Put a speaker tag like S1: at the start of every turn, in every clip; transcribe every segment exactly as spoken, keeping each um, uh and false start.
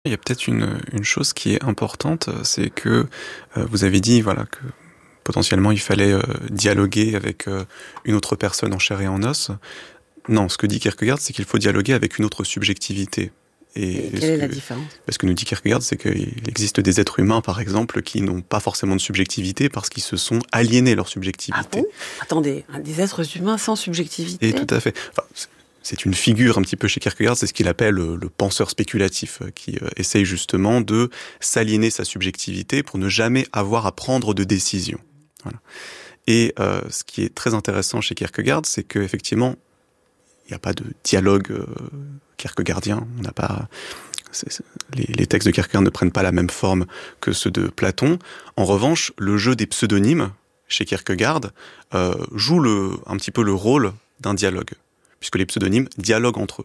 S1: Il y a peut-être une, une chose qui est importante, c'est que euh, vous avez dit voilà, que potentiellement il fallait euh, dialoguer avec euh, une autre personne en chair et en os. Non, ce que dit Kierkegaard, c'est qu'il faut dialoguer avec une autre subjectivité.
S2: Et, et quelle
S1: ce
S2: est
S1: que,
S2: la différence?
S1: Ce que nous dit Kierkegaard, c'est qu'il existe des êtres humains, par exemple, qui n'ont pas forcément de subjectivité parce qu'ils se sont aliénés leur subjectivité.
S2: Ah bon? Attendez, des êtres humains sans subjectivité?
S1: Et tout à fait. Enfin, c'est une figure un petit peu chez Kierkegaard, c'est ce qu'il appelle le, le penseur spéculatif, qui euh, essaye justement de s'aliéner sa subjectivité pour ne jamais avoir à prendre de décision. Voilà. Et euh, ce qui est très intéressant chez Kierkegaard, c'est qu'effectivement, il n'y a pas de dialogue euh, kierkegaardien. On n'a pas, c'est, c'est, les, les textes de Kierkegaard ne prennent pas la même forme que ceux de Platon. En revanche, le jeu des pseudonymes chez Kierkegaard euh, joue le, un petit peu le rôle d'un dialogue, puisque les pseudonymes dialoguent entre eux.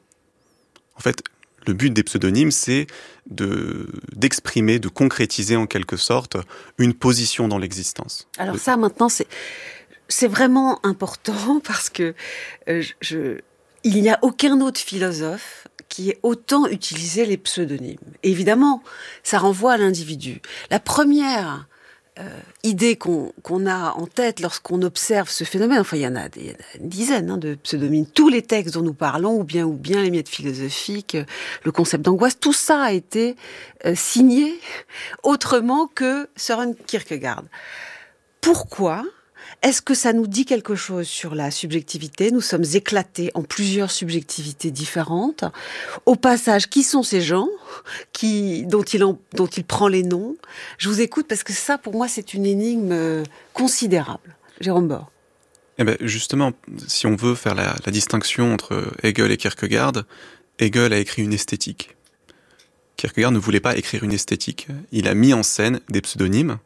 S1: En fait, le but des pseudonymes, c'est de, d'exprimer, de concrétiser en quelque sorte une position dans l'existence.
S2: Alors
S1: de...
S2: ça, maintenant, c'est, c'est vraiment important parce que euh, je, il n'y a aucun autre philosophe qui ait autant utilisé les pseudonymes. Et évidemment, ça renvoie à l'individu. La première Euh, idée qu'on, qu'on a en tête lorsqu'on observe ce phénomène, enfin il y en a, des, il y en a une dizaine hein, de pseudonymes, tous les textes dont nous parlons, ou bien ou bien les miettes philosophiques, euh, le concept d'angoisse, tout ça a été euh, signé autrement que Søren Kierkegaard. Pourquoi ? Est-ce que ça nous dit quelque chose sur la subjectivité ? Nous sommes éclatés en plusieurs subjectivités différentes. Au passage, qui sont ces gens qui, dont, il en, dont il prend les noms ? Je vous écoute parce que ça, pour moi, c'est une énigme considérable. Jérôme Bor.
S1: Eh ben justement, si on veut faire la, la distinction entre Hegel et Kierkegaard, Hegel a écrit une esthétique. Kierkegaard ne voulait pas écrire une esthétique. Il a mis en scène des pseudonymes,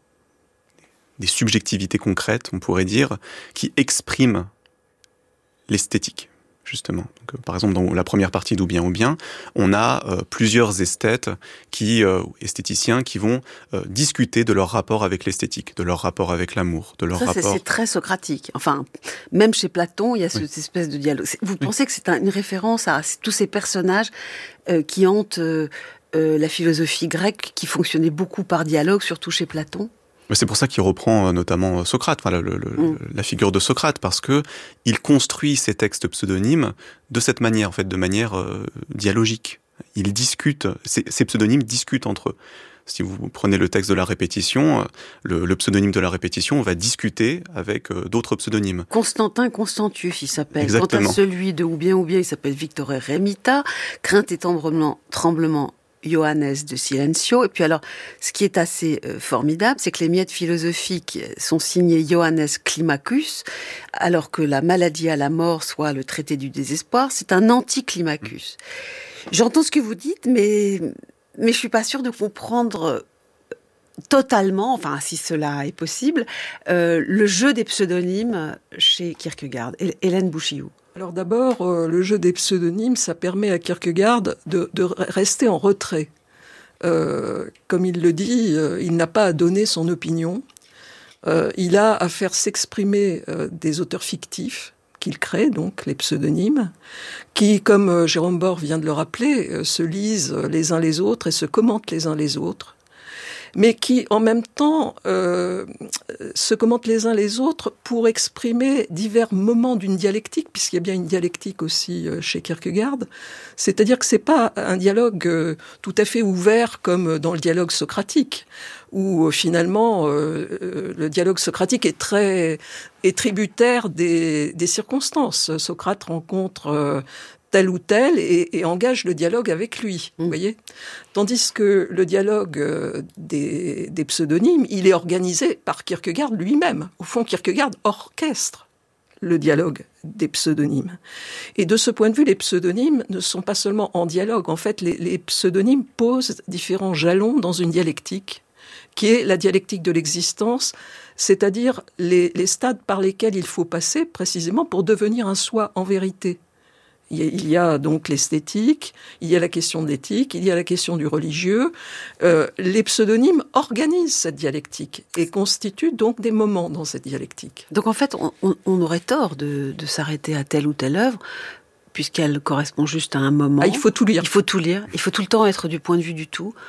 S1: des subjectivités concrètes, on pourrait dire, qui expriment l'esthétique, justement. Donc, euh, par exemple, dans la première partie d'Ou bien ou bien, on a euh, plusieurs esthètes, qui, euh, esthéticiens, qui vont euh, discuter de leur rapport avec l'esthétique, de leur rapport avec l'amour, de leur
S2: Ça,
S1: rapport...
S2: c'est, c'est très socratique. Enfin, même chez Platon, il y a cette oui. espèce de dialogue. Vous oui. pensez que c'est un, une référence à tous ces personnages euh, qui hantent euh, euh, la philosophie grecque, qui fonctionnait beaucoup par dialogue, surtout chez Platon ?
S1: C'est pour ça qu'il reprend notamment Socrate, enfin, le, le, mm. la figure de Socrate, parce que il construit ses textes pseudonymes de cette manière, en fait, de manière euh, dialogique. Il discute, ces, ces pseudonymes discutent entre eux. Si vous prenez le texte de la répétition, le, le pseudonyme de la répétition, on va discuter avec euh, d'autres pseudonymes.
S2: Constantin Constantius, il s'appelle.
S1: Exactement.
S2: Quant à celui de Ou bien ou bien, il s'appelle Victor Remita. Crainte et tremblement, tremblement Johannes de Silencio. Et puis alors, ce qui est assez euh, formidable, c'est que les miettes philosophiques sont signées Johannes Climacus, alors que la maladie à la mort, soit le traité du désespoir, c'est un anti-Climacus. Mmh. J'entends ce que vous dites, mais, mais je suis pas sûre de comprendre totalement, enfin si cela est possible, euh, le jeu des pseudonymes chez Kierkegaard. Hélène Bouchiou.
S3: Alors d'abord, euh, le jeu des pseudonymes, ça permet à Kierkegaard de, de rester en retrait. Euh, comme il le dit, euh, il n'a pas à donner son opinion. Euh, il a à faire s'exprimer euh, des auteurs fictifs qu'il crée, donc les pseudonymes, qui, comme euh, Jérôme Bor vient de le rappeler, euh, se lisent les uns les autres et se commentent les uns les autres, mais qui, en même temps, euh, se commentent les uns les autres pour exprimer divers moments d'une dialectique, puisqu'il y a bien une dialectique aussi chez Kierkegaard. C'est-à-dire que c'est pas un dialogue euh, tout à fait ouvert comme dans le dialogue socratique, où euh, finalement euh, le dialogue socratique est très est tributaire des, des circonstances. Socrate rencontre euh, tel ou tel, et, et engage le dialogue avec lui, mmh. vous voyez. Tandis que le dialogue euh, des, des pseudonymes, il est organisé par Kierkegaard lui-même. Au fond, Kierkegaard orchestre le dialogue des pseudonymes. Et de ce point de vue, les pseudonymes ne sont pas seulement en dialogue. En fait, les, les pseudonymes posent différents jalons dans une dialectique, qui est la dialectique de l'existence, c'est-à-dire les, les stades par lesquels il faut passer précisément pour devenir un soi en vérité. Il y a donc l'esthétique, il y a la question de l'éthique, il y a la question du religieux. Euh, les pseudonymes organisent cette dialectique et constituent donc des moments dans cette dialectique.
S2: Donc en fait, on, on, on aurait tort de, de s'arrêter à telle ou telle œuvre puisqu'elle correspond juste à un moment.
S3: Ah, il faut tout lire.
S2: Il faut tout lire. Il faut tout le temps être du point de vue du tout.